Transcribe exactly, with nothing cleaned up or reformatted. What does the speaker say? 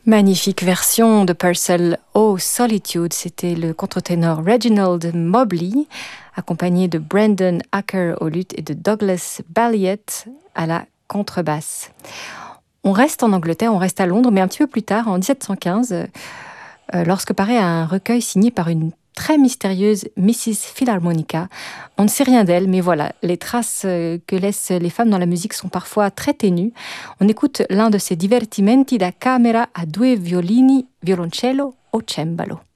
Magnifique version de Purcell, Oh Solitude, c'était le contre-ténor Reginald Mobley, accompagné de Brandon Acker au luth et de Douglas Balliet à la contrebasse. On reste en Angleterre, on reste à Londres, mais un petit peu plus tard, en dix-sept cent quinze, euh, lorsque paraît un recueil signé par une très mystérieuse missus Philharmonica. On ne sait rien d'elle, mais voilà, les traces que laissent les femmes dans la musique sont parfois très ténues. On écoute l'un de ses divertimenti da camera a due violini, violoncello o cembalo.